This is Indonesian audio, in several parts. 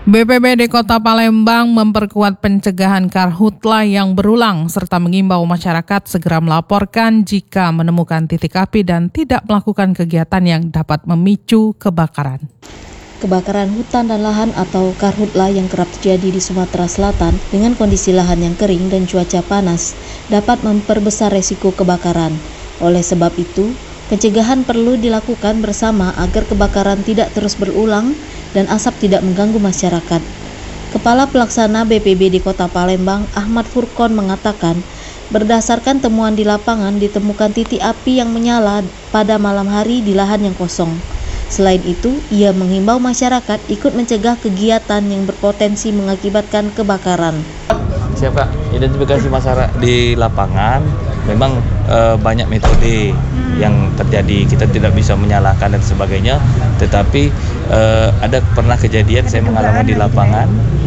BPBD Kota Palembang memperkuat pencegahan karhutla yang berulang serta mengimbau masyarakat segera melaporkan jika menemukan titik api dan tidak melakukan kegiatan yang dapat memicu kebakaran. Kebakaran hutan dan lahan atau karhutla yang kerap terjadi di Sumatera Selatan dengan kondisi lahan yang kering dan cuaca panas dapat memperbesar resiko kebakaran. Oleh sebab itu, pencegahan perlu dilakukan bersama agar kebakaran tidak terus berulang dan asap tidak mengganggu masyarakat. Kepala Pelaksana BPBD Kota Palembang, Ahmad Furqon mengatakan, berdasarkan temuan di lapangan ditemukan titik api yang menyala pada malam hari di lahan yang kosong. Selain itu, ia mengimbau masyarakat ikut mencegah kegiatan yang berpotensi mengakibatkan kebakaran. Siapa identifikasi masyarakat di lapangan memang banyak metode yang terjadi, kita tidak bisa menyalahkan dan sebagainya, tetapi ada pernah kejadian saya mengalami di lapangan,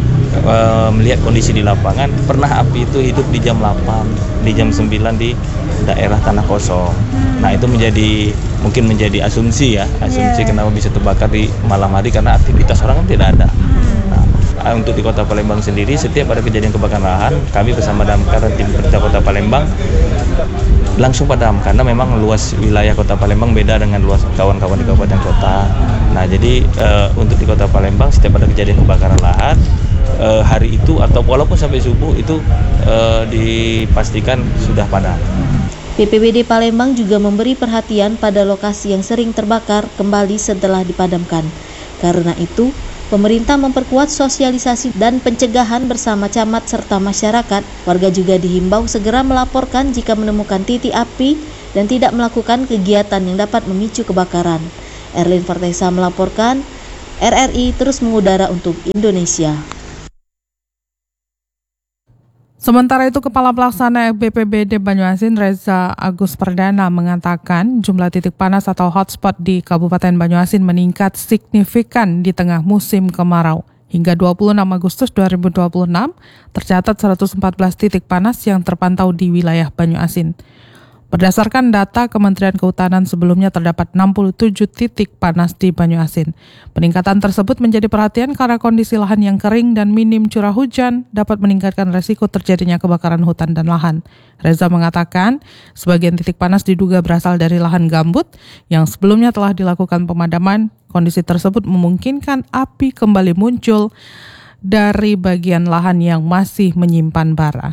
melihat kondisi di lapangan, pernah api itu hidup di jam 8, di jam 9 di daerah tanah kosong. Nah itu mungkin menjadi asumsi kenapa bisa terbakar di malam hari karena aktivitas orang kan tidak ada. Nah, untuk di Kota Palembang sendiri, setiap ada kejadian kebakaran lahan, kami bersama damkar dan tim pemerintah Kota Palembang langsung padam karena memang luas wilayah Kota Palembang beda dengan luas kawan-kawan di kabupaten kota. Nah jadi untuk di Kota Palembang setiap ada kejadian kebakaran lahan hari itu atau walaupun sampai subuh itu dipastikan sudah padam. BPBD Palembang juga memberi perhatian pada lokasi yang sering terbakar kembali setelah dipadamkan. Karena itu, pemerintah memperkuat sosialisasi dan pencegahan bersama camat serta masyarakat. Warga juga dihimbau segera melaporkan jika menemukan titik api dan tidak melakukan kegiatan yang dapat memicu kebakaran. Erlin Fartesa melaporkan, RRI terus mengudara untuk Indonesia. Sementara itu, Kepala Pelaksana BPBD Banyuasin Reza Agus Perdana mengatakan jumlah titik panas atau hotspot di Kabupaten Banyuasin meningkat signifikan di tengah musim kemarau. Hingga 26 Agustus 2026, tercatat 114 titik panas yang terpantau di wilayah Banyuasin. Berdasarkan data Kementerian Kehutanan sebelumnya terdapat 67 titik panas di Banyuasin. Peningkatan tersebut menjadi perhatian karena kondisi lahan yang kering dan minim curah hujan dapat meningkatkan resiko terjadinya kebakaran hutan dan lahan. Reza mengatakan, sebagian titik panas diduga berasal dari lahan gambut yang sebelumnya telah dilakukan pemadaman. Kondisi tersebut memungkinkan api kembali muncul dari bagian lahan yang masih menyimpan bara.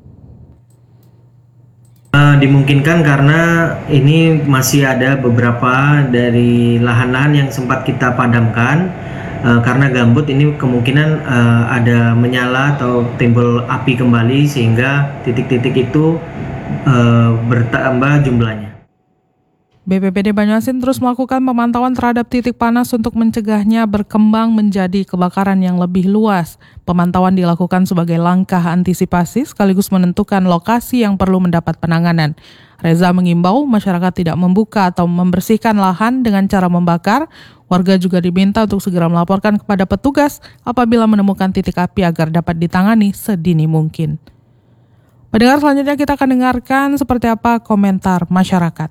Dimungkinkan karena ini masih ada beberapa dari lahan-lahan yang sempat kita padamkan karena gambut ini kemungkinan ada menyala atau timbul api kembali sehingga titik-titik itu bertambah jumlahnya. BPBD Banyuasin terus melakukan pemantauan terhadap titik panas untuk mencegahnya berkembang menjadi kebakaran yang lebih luas. Pemantauan dilakukan sebagai langkah antisipasi sekaligus menentukan lokasi yang perlu mendapat penanganan. Reza mengimbau masyarakat tidak membuka atau membersihkan lahan dengan cara membakar. Warga juga diminta untuk segera melaporkan kepada petugas apabila menemukan titik api agar dapat ditangani sedini mungkin. Pendengar, selanjutnya kita akan dengarkan seperti apa komentar masyarakat.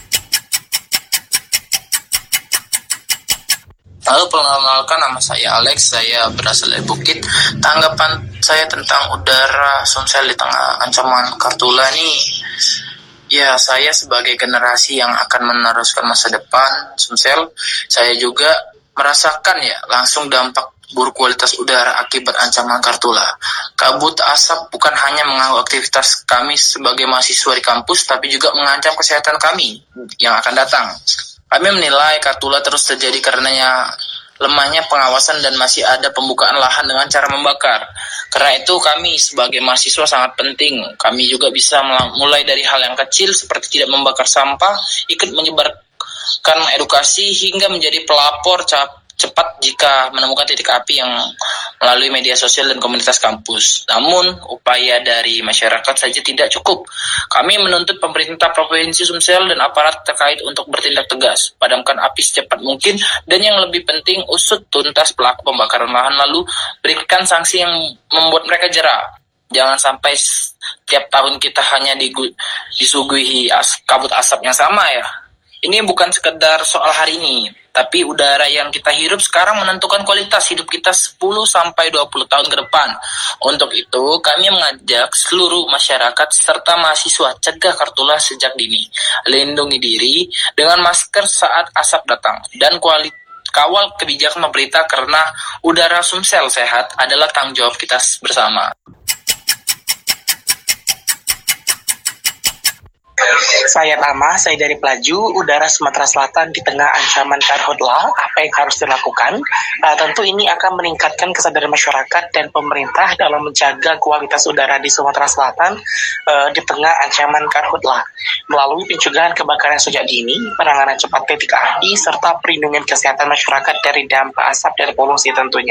Halo, perkenalkan nama saya Alex, saya berasal dari Bukit. Tanggapan saya tentang udara Sumsel di tengah ancaman karhutla nih. Ya, saya sebagai generasi yang akan meneruskan masa depan Sumsel, saya juga merasakan langsung dampak buruk kualitas udara akibat ancaman karhutla. Kabut asap bukan hanya mengganggu aktivitas kami sebagai mahasiswa di kampus, tapi juga mengancam kesehatan kami yang akan datang. Kami menilai karhutla terus terjadi karenanya lemahnya pengawasan dan masih ada pembukaan lahan dengan cara membakar. Karena itu kami sebagai mahasiswa sangat penting. Kami juga bisa mulai dari hal yang kecil seperti tidak membakar sampah, ikut menyebarkan edukasi hingga menjadi pelapor cepat jika menemukan titik api yang melalui media sosial dan komunitas kampus. Namun, upaya dari masyarakat saja tidak cukup. Kami menuntut pemerintah Provinsi Sumsel dan aparat terkait untuk bertindak tegas, padamkan api secepat mungkin, dan yang lebih penting, usut tuntas pelaku pembakaran lahan lalu berikan sanksi yang membuat mereka jera. Jangan sampai setiap tahun kita hanya disuguhi kabut asap yang sama ya. Ini bukan sekedar soal hari ini, tapi udara yang kita hirup sekarang menentukan kualitas hidup kita 10-20 tahun ke depan. Untuk itu, kami mengajak seluruh masyarakat serta mahasiswa cegah karhutla sejak dini. Lindungi diri dengan masker saat asap datang, dan kawal kebijakan pemerintah karena udara Sumsel sehat adalah tanggung jawab kita bersama. Saya dari Pelaju, udara Sumatera Selatan di tengah ancaman karhutla. Apa yang harus dilakukan? Tentu ini akan meningkatkan kesadaran masyarakat dan pemerintah dalam menjaga kualitas udara di Sumatera Selatan di tengah ancaman karhutla melalui pencegahan kebakaran sejak dini, penanganan cepat titik api, serta perlindungan kesehatan masyarakat dari dampak asap dan polusi tentunya.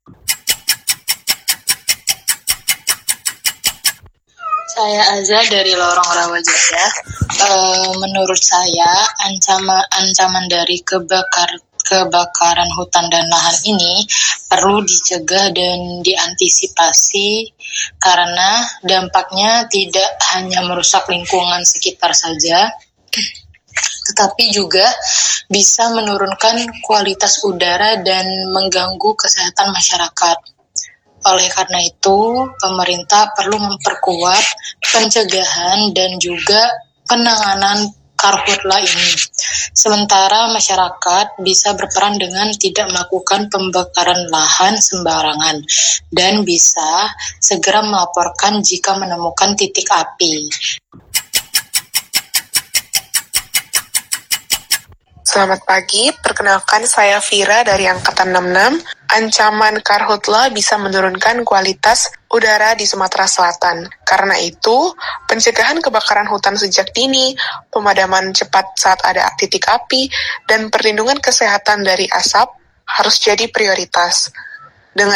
Saya Azza dari Lorong Rawajaya. Menurut saya, ancaman dari kebakaran hutan dan lahan ini perlu dicegah dan diantisipasi karena dampaknya tidak hanya merusak lingkungan sekitar saja, tetapi juga bisa menurunkan kualitas udara dan mengganggu kesehatan masyarakat. Oleh karena itu, pemerintah perlu memperkuat pencegahan dan juga penanganan karhutla ini. Sementara masyarakat bisa berperan dengan tidak melakukan pembakaran lahan sembarangan dan bisa segera melaporkan jika menemukan titik api. Selamat pagi, perkenalkan saya Vira dari Angkatan 66. Ancaman karhutla bisa menurunkan kualitas udara di Sumatera Selatan. Karena itu, pencegahan kebakaran hutan sejak dini, pemadaman cepat saat ada titik api, dan perlindungan kesehatan dari asap harus jadi prioritas.